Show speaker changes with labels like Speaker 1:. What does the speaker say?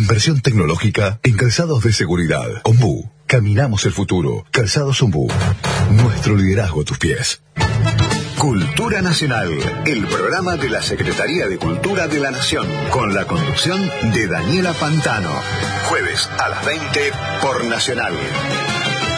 Speaker 1: Inversión tecnológica en calzados de seguridad. Ombú. Caminamos el futuro. Calzados Ombú. Nuestro liderazgo a tus pies. Cultura Nacional, el programa de la Secretaría de Cultura de la Nación, con la conducción de Daniela Pantano. Jueves a las 20 por Nacional.